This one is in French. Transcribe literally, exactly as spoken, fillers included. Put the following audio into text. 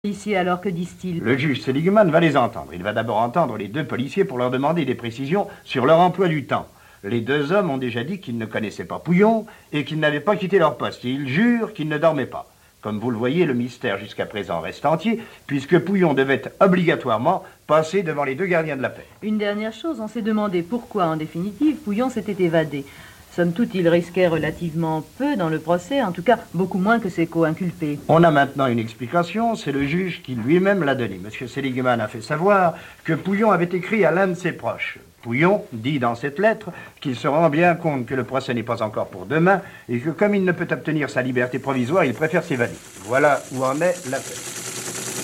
Ici, alors, que disent-ils? Le juge Seligman va les entendre. Il va d'abord entendre les deux policiers pour leur demander des précisions sur leur emploi du temps. Les deux hommes ont déjà dit qu'ils ne connaissaient pas Pouillon et qu'ils n'avaient pas quitté leur poste. Et ils jurent qu'ils ne dormaient pas. Comme vous le voyez, le mystère jusqu'à présent reste entier, puisque Pouillon devait obligatoirement passer devant les deux gardiens de la paix. Une dernière chose, on s'est demandé pourquoi, en définitive, Pouillon s'était évadé. Somme toute, il risquait relativement peu dans le procès, en tout cas beaucoup moins que ses co-inculpés. On a maintenant une explication, c'est le juge qui lui-même l'a donnée. Monsieur Seligman a fait savoir que Pouillon avait écrit à l'un de ses proches. Pouillon dit dans cette lettre qu'il se rend bien compte que le procès n'est pas encore pour demain et que comme il ne peut obtenir sa liberté provisoire, il préfère s'évader. Voilà où en est l'affaire.